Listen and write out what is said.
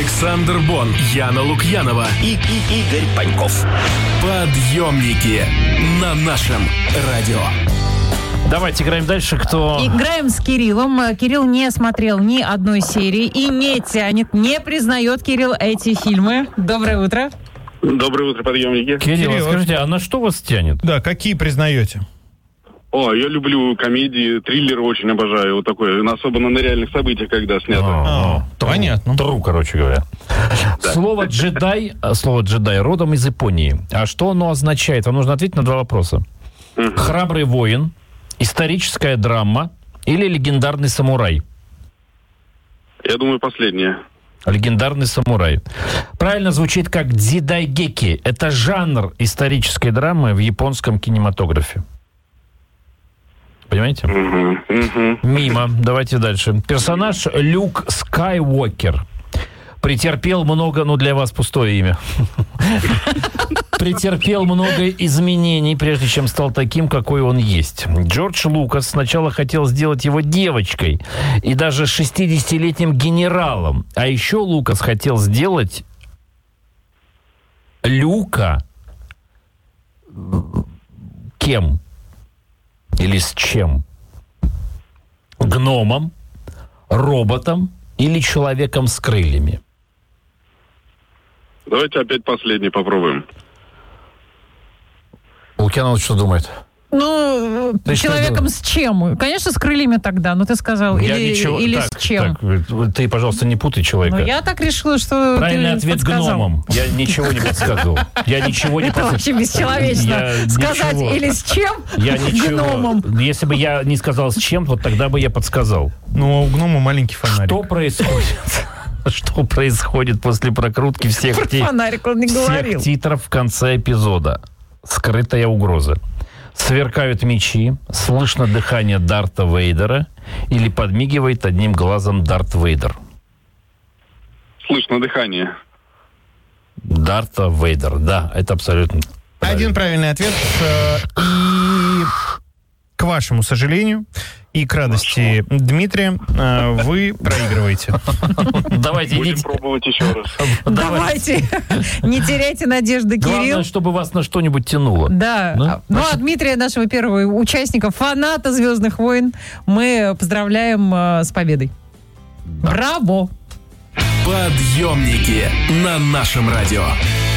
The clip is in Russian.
Александр Бон, Яна Лукьянова и Игорь Паньков. Подъемники на нашем радио. Давайте играем дальше. Кто? Играем с Кириллом. Кирилл не смотрел ни одной серии и не тянет, не признает, Кирилл, эти фильмы. Доброе утро. Доброе утро, подъемники. Кирилл, скажите, а на что вас тянет? Да, какие признаете? Я люблю комедии, триллеры очень обожаю. Вот такое, особенно на реальных событиях, когда снято. Понятно. Тру, короче говоря. Слово «джедай» родом из Японии. А что оно означает? Вам нужно ответить на два вопроса. Храбрый воин, историческая драма или легендарный самурай? Я думаю, последнее. Легендарный самурай. Правильно звучит как дзидайгеки. Это жанр исторической драмы в японском кинематографе. Понимаете? Мимо. Давайте дальше. Персонаж Люк Скайуокер претерпел много... для вас пустое имя. Претерпел много изменений, прежде чем стал таким, какой он есть. Джордж Лукас сначала хотел сделать его девочкой и даже 60-летним генералом. А еще Лукас хотел сделать Люка кем? Или с чем? Гномом, роботом или человеком с крыльями? Давайте опять последний попробуем. Лукьянов что думает? Человеком с чем? Конечно, с крыльями тогда, ты сказал. Или с чем? Ты, пожалуйста, не путай человека. Я так решила, что правильный ты ответ подсказал. гномом. Я ничего не подсказывал. Это вообще бесчеловечно. Сказать или с чем? Гномом. Если бы я не сказал с чем, вот тогда бы я подсказал. У гнома маленький фонарик. Что происходит? Что происходит после прокрутки всех фонарик он не говорил. Всех титров в конце эпизода? Скрытая угроза. Сверкают мечи, слышно дыхание Дарта Вейдера или подмигивает одним глазом Дарт Вейдер? Слышно дыхание. Дарта Вейдер, да, это абсолютно правильно. Один правильный ответ. И к вашему сожалению, и к радости Дмитрия, вы проигрываете. Давайте, будем пробовать еще раз. Давайте. Не теряйте надежды, Кирилл. Главное, чтобы вас на что-нибудь тянуло. Да. А Дмитрия, нашего первого участника, фаната «Звездных войн», мы поздравляем с победой. Браво! Подъемники на нашем радио.